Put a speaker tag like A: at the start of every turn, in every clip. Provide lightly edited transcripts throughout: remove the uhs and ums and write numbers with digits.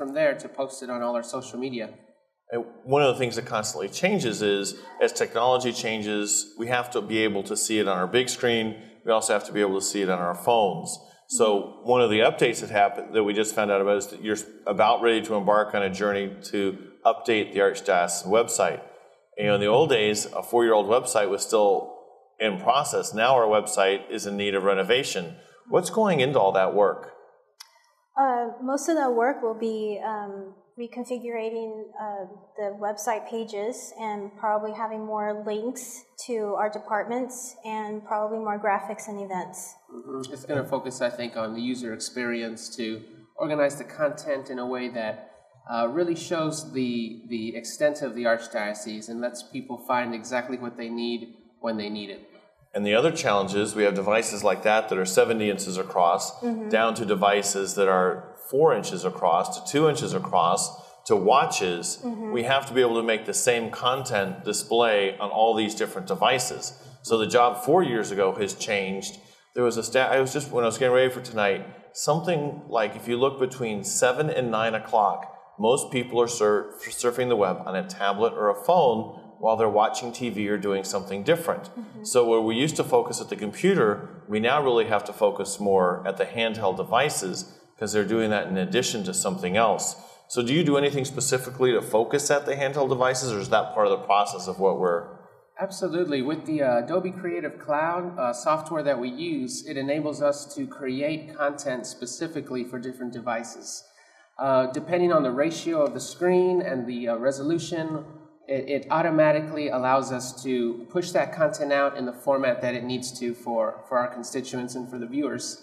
A: from there to post it on all our social media.
B: And one of the things that constantly changes is, as technology changes, we have to be able to see it on our big screen. We also have to be able to see it on our phones. So one of the updates that happened that we just found out about is that you're about ready to embark on a journey to update the Archdiocesan website. And, in the old days, a 4-year-old website was still in process. Now our website is in need of renovation. What's going into all that work?
C: Most of the work will be reconfiguring the website pages and probably having more links to our departments and probably more graphics and events.
A: Mm-hmm. It's going to focus, I think, on the user experience to organize the content in a way that really shows the extent of the Archdiocese and lets people find exactly what they need when they need it.
B: And the other challenge is we have devices like that are 70 inches across, down to devices that are 4 inches across, to 2 inches across, to watches. We have to be able to make the same content display on all these different devices. So the job 4 years ago has changed. There was a stat, when I was getting ready for tonight, something like if you look between 7 and 9 o'clock, most people are surfing the web on a tablet or a phone while they're watching TV or doing something different. So where we used to focus at the computer, we now really have to focus more at the handheld devices because they're doing that in addition to something else. So do you do anything specifically to focus at the handheld devices, or is that part of the process of what we're...
A: Absolutely. With the Adobe Creative Cloud software that we use, it enables us to create content specifically for different devices. Depending on the ratio of the screen and the resolution, it automatically allows us to push that content out in the format that it needs to for our constituents and for the viewers.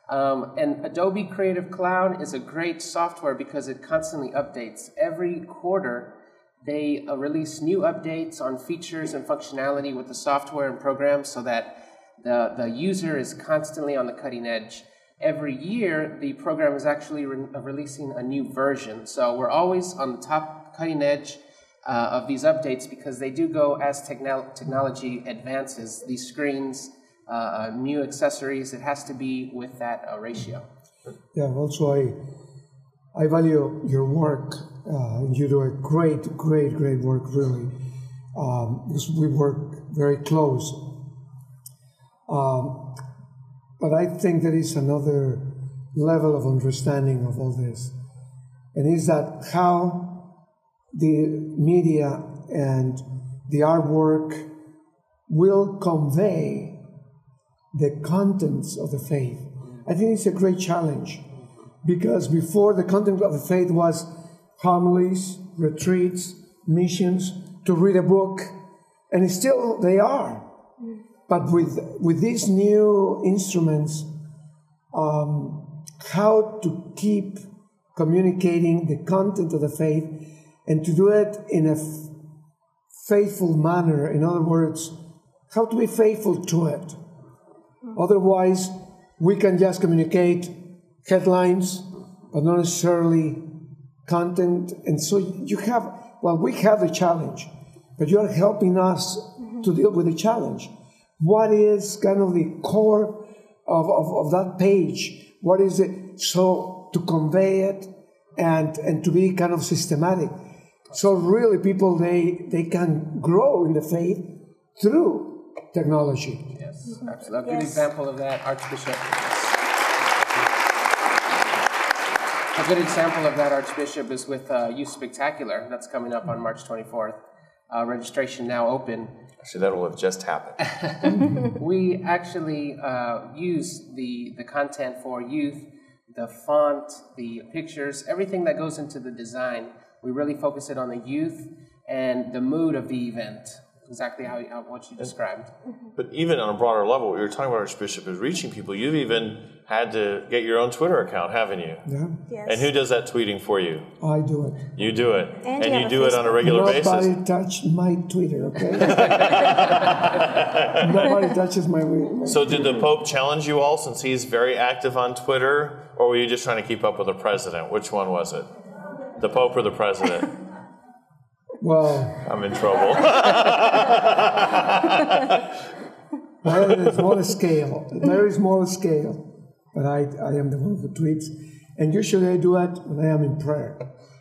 A: And Adobe Creative Cloud is a great software because it constantly updates. Every quarter, they release new updates on features and functionality with the software and programs so that the user is constantly on the cutting edge. Every year, the program is actually releasing a new version. So we're always on the top cutting edge of these updates because they do go as technology advances. These screens, new accessories, it has to be with that ratio.
D: Yeah, also I value your work. You do a great work, really. Because we work very close. But I think there is another level of understanding of all this. And is that how the media and the artwork will convey the contents of the faith. I think it's a great challenge because before the content of the faith was homilies, retreats, missions, to read a book, and still they are. But with these new instruments, how to keep communicating the content of the faith and to do it in a faithful manner. In other words, how to be faithful to it. Otherwise, we can just communicate headlines, but not necessarily content. And so we have the challenge, but you're helping us to deal with the challenge. What is kind of the core of that page? What is it? So to convey it and to be kind of systematic. So really people, they can grow in the faith through technology.
A: Yes, absolutely. A good example of that, Archbishop. A good example of that, Archbishop, is with Youth Spectacular. That's coming up on March 24th. Registration now open.
B: Actually, that will have just happened.
A: We actually use the content for youth, the font, the pictures, everything that goes into the design. We really focus it on the youth and the mood of the event, exactly what you described.
B: But even on a broader level, what you're talking about, Archbishop, is reaching people. You've even had to get your own Twitter account, haven't you?
D: Yeah.
C: Yes.
B: And who does that tweeting for you?
D: I do it.
B: You do it.
C: And
B: you do it on a regular basis.
D: Nobody touched my Twitter, okay? Nobody touches my Twitter.
B: So did the Pope challenge you all, since he's very active on Twitter, or were you just trying to keep up with the president? Which one was it? The Pope or the president?
D: Well,
B: I'm in trouble.
D: on a small scale, very small scale, but I am the one who tweets. And usually I do it when I am in prayer.